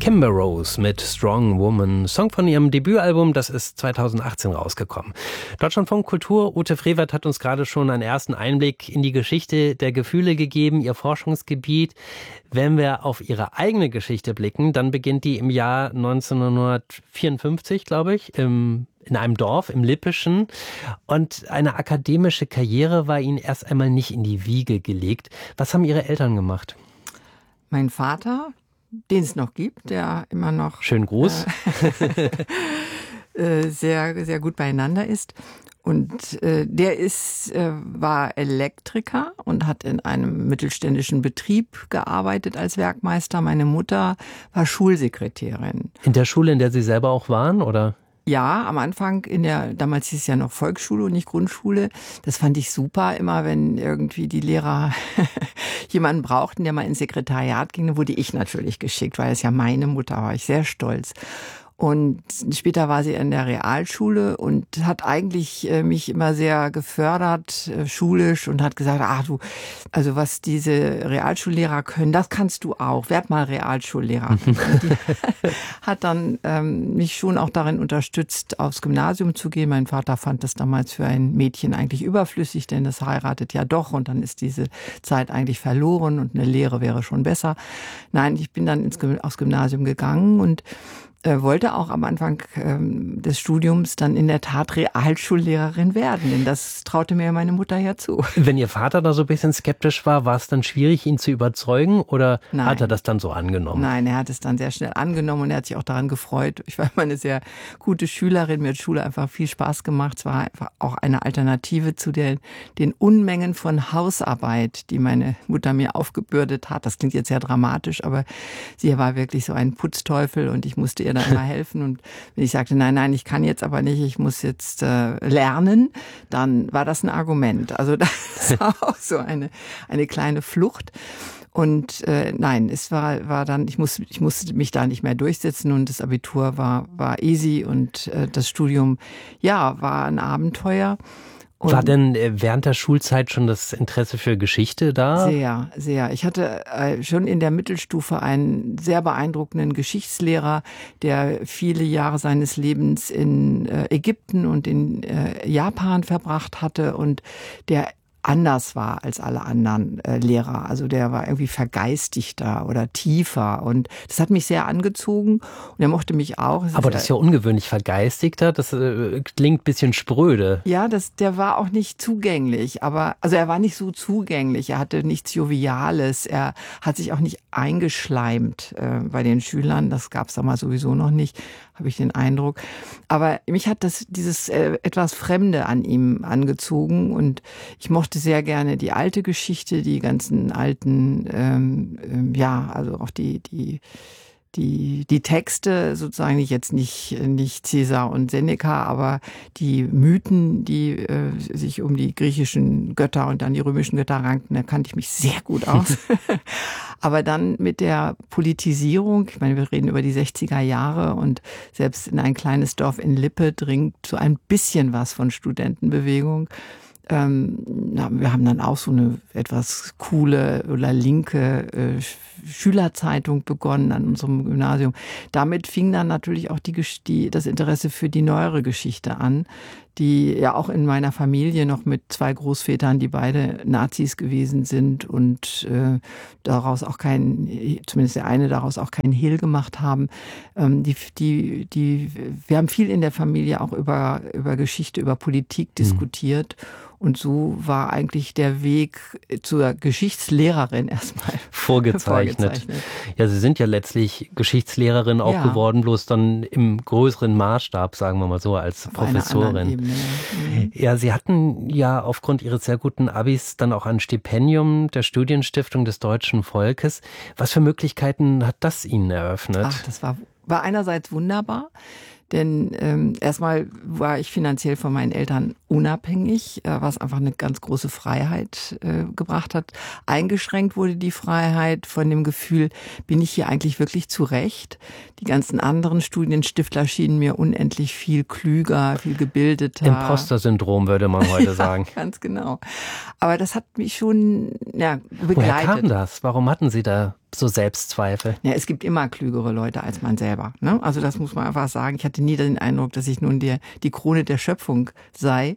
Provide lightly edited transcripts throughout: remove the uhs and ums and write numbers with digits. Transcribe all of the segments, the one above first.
Kimber Rose mit Strong Woman, Song von ihrem Debütalbum, das ist 2018 rausgekommen. Deutschlandfunk Kultur, Ute Frevert hat uns gerade schon einen ersten Einblick in die Geschichte der Gefühle gegeben, ihr Forschungsgebiet. Wenn wir auf ihre eigene Geschichte blicken, dann beginnt die im Jahr 1954, glaube ich, in einem Dorf im Lippischen. Und eine akademische Karriere war ihnen erst einmal nicht in die Wiege gelegt. Was haben Ihre Eltern gemacht? Mein Vater, den es noch gibt, der immer noch schönen Gruß. Sehr, sehr gut beieinander ist. Und der war Elektriker und hat in einem mittelständischen Betrieb gearbeitet als Werkmeister. Meine Mutter war Schulsekretärin. In der Schule, in der Sie selber auch waren, oder? Ja, am Anfang damals hieß es ja noch Volksschule und nicht Grundschule. Das fand ich super, immer wenn irgendwie die Lehrer jemanden brauchten, der mal ins Sekretariat ging, dann wurde ich natürlich geschickt, weil es ja meine Mutter war. Ich sehr stolz. Und später war sie in der Realschule und hat eigentlich mich immer sehr gefördert, schulisch, und hat gesagt, also was diese Realschullehrer können, das kannst du auch. Werd mal Realschullehrer. Und die hat dann mich schon auch darin unterstützt, aufs Gymnasium zu gehen. Mein Vater fand das damals für ein Mädchen eigentlich überflüssig, denn das heiratet ja doch und dann ist diese Zeit eigentlich verloren und eine Lehre wäre schon besser. Nein, ich bin dann aufs Gymnasium gegangen und wollte auch am Anfang des Studiums dann in der Tat Realschullehrerin werden, denn das traute mir meine Mutter ja zu. Wenn Ihr Vater da so ein bisschen skeptisch war es dann schwierig, ihn zu überzeugen, oder Nein. Hat er das dann so angenommen? Nein, er hat es dann sehr schnell angenommen und er hat sich auch daran gefreut. Ich war immer eine sehr gute Schülerin, mir hat Schule einfach viel Spaß gemacht. Es war einfach auch eine Alternative zu den Unmengen von Hausarbeit, die meine Mutter mir aufgebürdet hat. Das klingt jetzt sehr dramatisch, aber sie war wirklich so ein Putzteufel und ich musste ihr da immer helfen. Und wenn ich sagte, nein, ich kann jetzt aber nicht, ich muss jetzt lernen, dann war das ein Argument. Also das war auch so eine kleine Flucht. Und nein, es war dann, ich musste mich da nicht mehr durchsetzen und das Abitur war easy und das Studium, ja, war ein Abenteuer. War denn während der Schulzeit schon das Interesse für Geschichte da? Sehr, sehr. Ich hatte schon in der Mittelstufe einen sehr beeindruckenden Geschichtslehrer, der viele Jahre seines Lebens in Ägypten und in Japan verbracht hatte und der anders war als alle anderen Lehrer. Also der war irgendwie vergeistigter oder tiefer und das hat mich sehr angezogen und er mochte mich auch. Aber das ist ja ungewöhnlich, vergeistigter, das klingt ein bisschen spröde. Ja, der war auch nicht zugänglich, also er war nicht so zugänglich, er hatte nichts Joviales, er hat sich auch nicht eingeschleimt bei den Schülern, das gab es damals sowieso noch nicht, habe ich den Eindruck. Aber mich hat dieses etwas Fremde an ihm angezogen und ich mochte sehr gerne die alte Geschichte, die ganzen alten, also auch die Texte sozusagen, jetzt nicht Caesar und Seneca, aber die Mythen, die sich um die griechischen Götter und dann die römischen Götter rankten, da kannte ich mich sehr gut aus. Aber dann mit der Politisierung, ich meine, wir reden über die 60er Jahre und selbst in ein kleines Dorf in Lippe dringt so ein bisschen was von Studentenbewegung. Wir haben dann auch so eine etwas coole oder linke Schülerzeitung begonnen an unserem Gymnasium. Damit fing dann natürlich auch das Interesse für die neuere Geschichte an, die ja auch in meiner Familie noch mit 2 Großvätern, die beide Nazis gewesen sind und daraus auch zumindest der eine daraus auch keinen Hehl gemacht haben. Wir haben viel in der Familie auch über Geschichte, über Politik diskutiert. Und so war eigentlich der Weg zur Geschichtslehrerin erstmal vorgezeichnet. Ja, Sie sind ja letztlich Geschichtslehrerin auch geworden, bloß dann im größeren Maßstab, sagen wir mal so, als Professorin. Ja, Sie hatten ja aufgrund Ihres sehr guten Abis dann auch ein Stipendium der Studienstiftung des Deutschen Volkes. Was für Möglichkeiten hat das Ihnen eröffnet? Das war einerseits wunderbar. Denn erstmal war ich finanziell von meinen Eltern unabhängig, was einfach eine ganz große Freiheit gebracht hat. Eingeschränkt wurde die Freiheit von dem Gefühl, bin ich hier eigentlich wirklich zurecht? Die ganzen anderen Studienstiftler schienen mir unendlich viel klüger, viel gebildeter. Imposter-Syndrom würde man heute sagen. Ganz genau. Aber das hat mich schon begleitet. Woher kam das? Warum hatten Sie da so Selbstzweifel? Ja, es gibt immer klügere Leute als man selber, ne? Also das muss man einfach sagen. Ich hatte nie den Eindruck, dass ich nun die Krone der Schöpfung sei.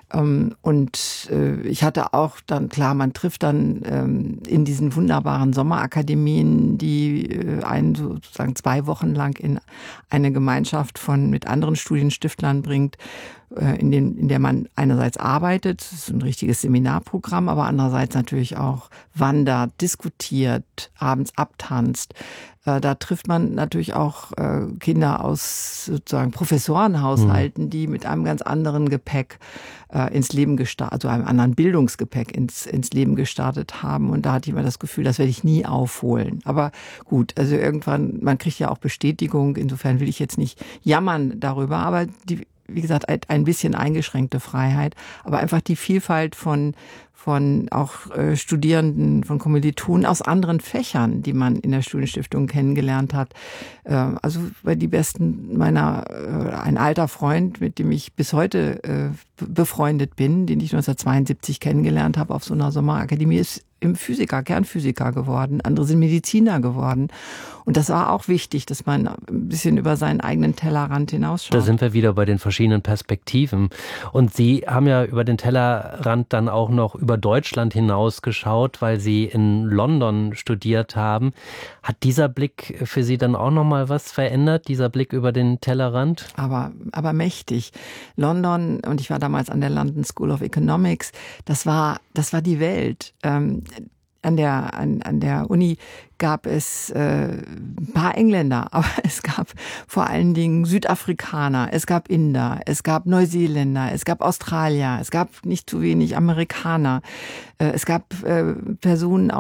Und ich hatte auch dann, klar, man trifft dann in diesen wunderbaren Sommerakademien, die einen sozusagen 2 Wochen lang in eine Gemeinschaft mit anderen Studienstiftlern bringt, in der man einerseits arbeitet, das ist ein richtiges Seminarprogramm, aber andererseits natürlich auch wandert, diskutiert, abends abtanzt. Da trifft man natürlich auch Kinder aus sozusagen Professorenhaushalten, die mit einem ganz anderen Gepäck ins Leben gestartet, also einem anderen Bildungsgepäck ins Leben gestartet haben. Und da hatte ich immer das Gefühl, das werde ich nie aufholen. Aber gut, also irgendwann, man kriegt ja auch Bestätigung. Insofern will ich jetzt nicht jammern darüber, aber wie gesagt, ein bisschen eingeschränkte Freiheit, aber einfach die Vielfalt von auch Studierenden, von Kommilitonen aus anderen Fächern, die man in der Studienstiftung kennengelernt hat. Also bei die besten ein alter Freund, mit dem ich bis heute befreundet bin, den ich 1972 kennengelernt habe auf so einer Sommerakademie, ist Kernphysiker geworden. Andere sind Mediziner geworden. Und das war auch wichtig, dass man ein bisschen über seinen eigenen Tellerrand hinausschaut. Da sind wir wieder bei den verschiedenen Perspektiven. Und Sie haben ja über den Tellerrand dann auch noch über Deutschland hinaus geschaut, weil Sie in London studiert haben. Hat dieser Blick für Sie dann auch noch mal was verändert, dieser Blick über den Tellerrand? Aber mächtig. London, und ich war damals an der London School of Economics, das war die Welt. An der Uni gab es ein paar Engländer, aber es gab vor allen Dingen Südafrikaner, es gab Inder, es gab Neuseeländer, es gab Australier, es gab nicht zu wenig Amerikaner, es gab Personen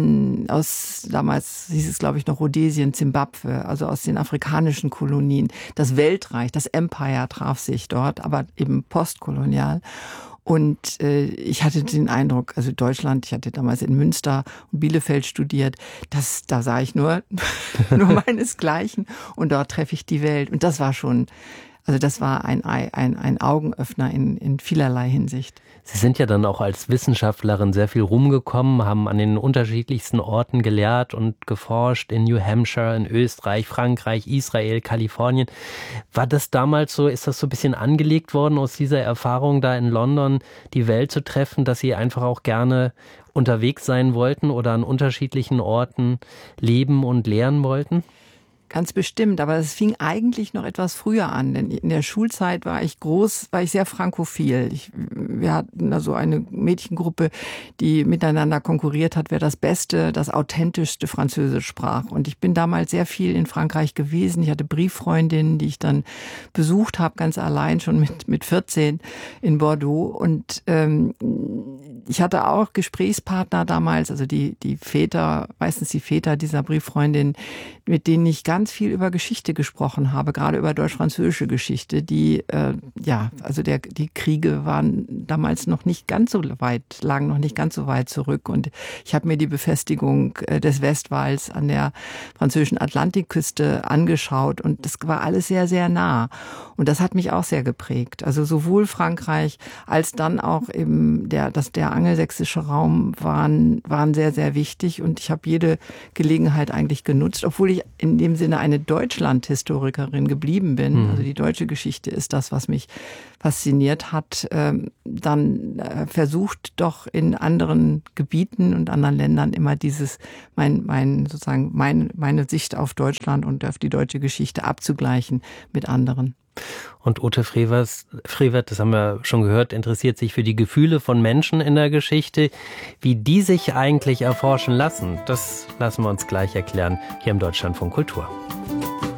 damals hieß es glaube ich noch Rhodesien, Zimbabwe, also aus den afrikanischen Kolonien. Das Weltreich, das Empire traf sich dort, aber eben postkolonial. Und ich hatte den Eindruck, also Deutschland, ich hatte damals in Münster und Bielefeld studiert, da sah ich nur meinesgleichen und dort treffe ich die Welt. Und das war schon, also das war ein Augenöffner in vielerlei Hinsicht. Sie sind ja dann auch als Wissenschaftlerin sehr viel rumgekommen, haben an den unterschiedlichsten Orten gelehrt und geforscht, in New Hampshire, in Österreich, Frankreich, Israel, Kalifornien. War das damals so, ist das so ein bisschen angelegt worden aus dieser Erfahrung da in London, die Welt zu treffen, dass Sie einfach auch gerne unterwegs sein wollten oder an unterschiedlichen Orten leben und lehren wollten? Ganz bestimmt, aber es fing eigentlich noch etwas früher an, denn in der Schulzeit war ich sehr frankophil. Wir hatten also eine Mädchengruppe, die miteinander konkurriert hat, wer das beste, das authentischste Französisch sprach. Und ich bin damals sehr viel in Frankreich gewesen. Ich hatte Brieffreundinnen, die ich dann besucht habe, ganz allein schon mit 14 in Bordeaux. Und ich hatte auch Gesprächspartner damals, also meistens die Väter dieser Brieffreundin, mit denen ich ganz viel über Geschichte gesprochen habe, gerade über deutsch-französische Geschichte, die Kriege waren damals noch nicht ganz so weit zurück. Und ich habe mir die Befestigung des Westwalls an der französischen Atlantikküste angeschaut und das war alles sehr, sehr nah. Und das hat mich auch sehr geprägt. Also sowohl Frankreich als dann auch eben der angelsächsische Raum waren sehr, sehr wichtig und ich habe jede Gelegenheit eigentlich genutzt, obwohl ich in dem Sinne eine Deutschland-Historikerin geblieben bin. Also die deutsche Geschichte ist das, was mich fasziniert hat, dann versucht doch in anderen Gebieten und anderen Ländern immer meine Sicht auf Deutschland und auf die deutsche Geschichte abzugleichen mit anderen. Und Ute Frevert, das haben wir schon gehört, interessiert sich für die Gefühle von Menschen in der Geschichte. Wie die sich eigentlich erforschen lassen, das lassen wir uns gleich erklären hier im Deutschlandfunk Kultur.